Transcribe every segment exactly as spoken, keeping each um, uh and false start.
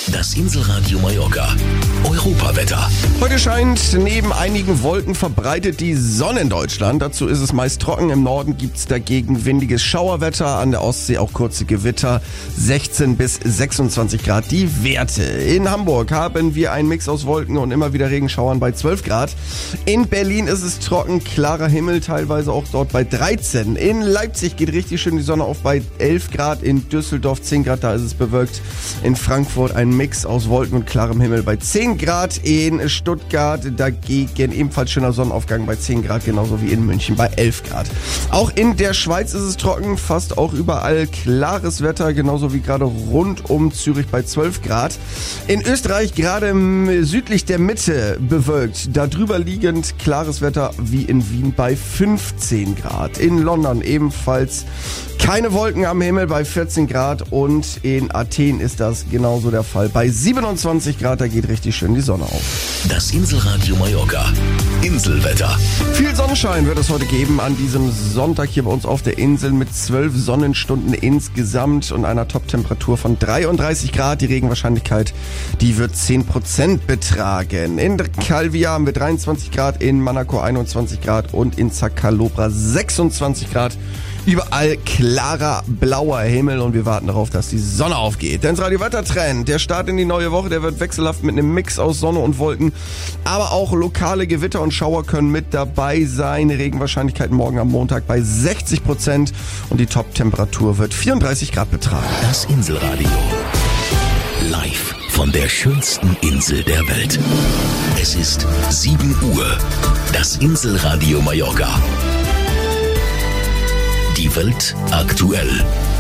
Das Inselradio Mallorca. Europawetter. Heute scheint neben einigen Wolken verbreitet die Sonne in Deutschland. Dazu ist es meist trocken. Im Norden gibt es dagegen windiges Schauerwetter. An der Ostsee auch kurze Gewitter. sechzehn bis sechsundzwanzig Grad die Werte. In Hamburg haben wir einen Mix aus Wolken und immer wieder Regenschauern bei zwölf Grad. In Berlin ist es trocken, klarer Himmel, teilweise auch dort bei dreizehn. In Leipzig geht richtig schön die Sonne auf bei elf Grad. In Düsseldorf zehn Grad, da ist es bewölkt. In Frankfurt ein Mix aus Wolken und klarem Himmel bei zehn Grad. In Stuttgart dagegen ebenfalls schöner Sonnenaufgang bei zehn Grad, genauso wie in München bei elf Grad. Auch in der Schweiz ist es trocken, fast auch überall klares Wetter, genauso wie gerade rund um Zürich bei zwölf Grad. In Österreich gerade südlich der Mitte bewölkt, darüber liegend klares Wetter wie in Wien bei fünfzehn Grad. In London ebenfalls keine Wolken am Himmel bei vierzehn Grad und in Athen ist das genauso der Fall. Bei siebenundzwanzig Grad, da geht richtig schön die Sonne auf. Das Inselradio Mallorca. Inselwetter. Viel Sonnenschein wird es heute geben an diesem Sonntag hier bei uns auf der Insel mit zwölf Sonnenstunden insgesamt und einer Toptemperatur von dreiunddreißig Grad. Die Regenwahrscheinlichkeit, die wird zehn Prozent betragen. In Calvia haben wir dreiundzwanzig Grad, in Manacor einundzwanzig Grad und in Zacalobra sechsundzwanzig Grad. Überall klarer, blauer Himmel und wir warten darauf, dass die Sonne aufgeht. Denn das Radio-Wetter-Trend, der Start in die neue Woche, der wird wechselhaft mit einem Mix aus Sonne und Wolken. Aber auch lokale Gewitter und Schauer können mit dabei sein. Regenwahrscheinlichkeit morgen am Montag bei sechzig Prozent und die Top-Temperatur wird vierunddreißig Grad betragen. Das Inselradio. Live von der schönsten Insel der Welt. Es ist sieben Uhr. Das Inselradio Mallorca. Die Welt aktuell.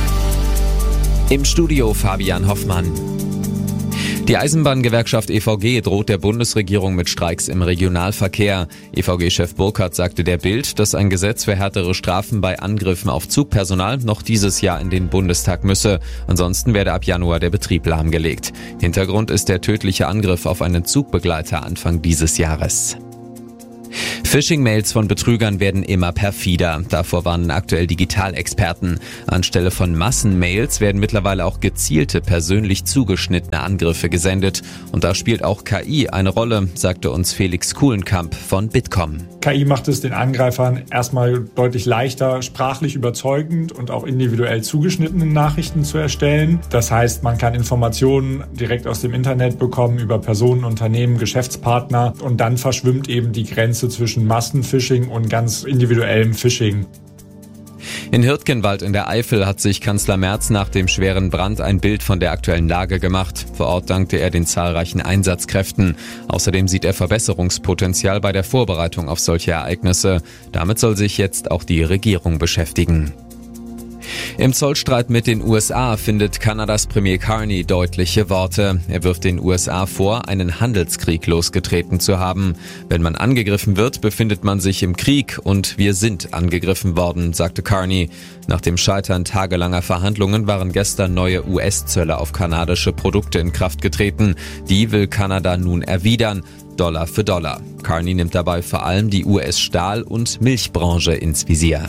Im Studio Fabian Hoffmann. Die Eisenbahngewerkschaft E V G droht der Bundesregierung mit Streiks im Regionalverkehr. E V G-Chef Burkhardt sagte der Bild, dass ein Gesetz für härtere Strafen bei Angriffen auf Zugpersonal noch dieses Jahr in den Bundestag müsse. Ansonsten werde ab Januar der Betrieb lahmgelegt. Hintergrund ist der tödliche Angriff auf einen Zugbegleiter Anfang dieses Jahres. Phishing-Mails von Betrügern werden immer perfider. Davor warnen aktuell Digitalexperten. Anstelle von Massenmails werden mittlerweile auch gezielte, persönlich zugeschnittene Angriffe gesendet. Und da spielt auch K I eine Rolle, sagte uns Felix Kuhlenkamp von Bitkom. K I macht es den Angreifern erstmal deutlich leichter, sprachlich überzeugend und auch individuell zugeschnittene Nachrichten zu erstellen. Das heißt, man kann Informationen direkt aus dem Internet bekommen über Personen, Unternehmen, Geschäftspartner und dann verschwimmt eben die Grenze zwischen Massenphishing und ganz individuellem Phishing. In Hürtgenwald in der Eifel hat sich Kanzler Merz nach dem schweren Brand ein Bild von der aktuellen Lage gemacht. Vor Ort dankte er den zahlreichen Einsatzkräften. Außerdem sieht er Verbesserungspotenzial bei der Vorbereitung auf solche Ereignisse. Damit soll sich jetzt auch die Regierung beschäftigen. Im Zollstreit mit den U S A findet Kanadas Premier Carney deutliche Worte. Er wirft den U S A vor, einen Handelskrieg losgetreten zu haben. Wenn man angegriffen wird, befindet man sich im Krieg und wir sind angegriffen worden, sagte Carney. Nach dem Scheitern tagelanger Verhandlungen waren gestern neue U S-Zölle auf kanadische Produkte in Kraft getreten. Die will Kanada nun erwidern. Dollar für Dollar. Carney nimmt dabei vor allem die U S-Stahl- und Milchbranche ins Visier.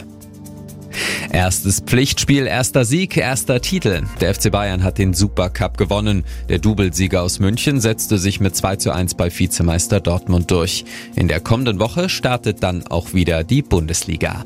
Erstes Pflichtspiel, erster Sieg, erster Titel. Der F C Bayern hat den Supercup gewonnen. Der Doublesieger aus München setzte sich mit zwei zu eins bei Vizemeister Dortmund durch. In der kommenden Woche startet dann auch wieder die Bundesliga.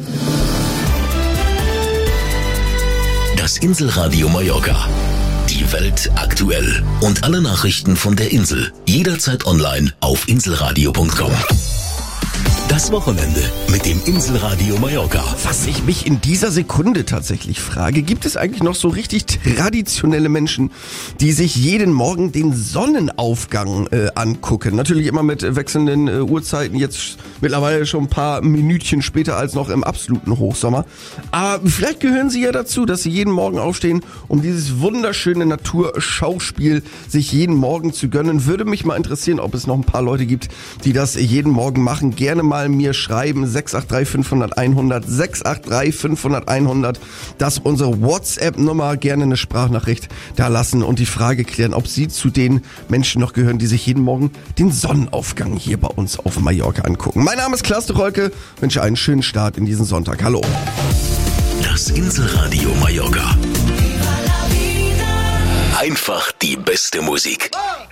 Das Inselradio Mallorca. Die Welt aktuell. Und alle Nachrichten von der Insel. Jederzeit online auf inselradio punkt com. Das Wochenende mit dem Inselradio Mallorca. Was ich mich in dieser Sekunde tatsächlich frage, gibt es eigentlich noch so richtig traditionelle Menschen, die sich jeden Morgen den Sonnenaufgang äh, angucken? Natürlich immer mit wechselnden äh, Uhrzeiten, jetzt mittlerweile schon ein paar Minütchen später als noch im absoluten Hochsommer. Aber vielleicht gehören sie ja dazu, dass sie jeden Morgen aufstehen, um dieses wunderschöne Naturschauspiel sich jeden Morgen zu gönnen. Würde mich mal interessieren, ob es noch ein paar Leute gibt, die das jeden Morgen machen. Gerne mal mir schreiben, sechs acht drei fünf null null null null, sechs acht drei fünf null null null null. Das ist unsere WhatsApp-Nummer. Gerne eine Sprachnachricht da lassen und die Frage klären, ob Sie zu den Menschen noch gehören, die sich jeden Morgen den Sonnenaufgang hier bei uns auf Mallorca angucken. Mein Name ist Klaas de Rolke, wünsche einen schönen Start in diesen Sonntag. Hallo. Das Inselradio Mallorca. Einfach die beste Musik.